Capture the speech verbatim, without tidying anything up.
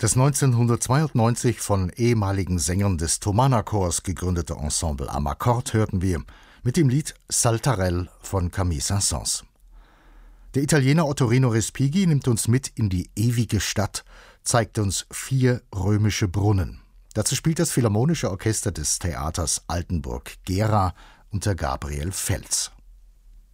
Das neunzehnhundertzweiundneunzig von ehemaligen Sängern des Thomanerchors gegründete Ensemble Amarcord hörten wir mit dem Lied Saltarell von Camille Saint-Saëns. Der Italiener Ottorino Respighi nimmt uns mit in die ewige Stadt, zeigt uns vier römische Brunnen. Dazu spielt das Philharmonische Orchester des Theaters Altenburg-Gera unter Gabriel Feltz.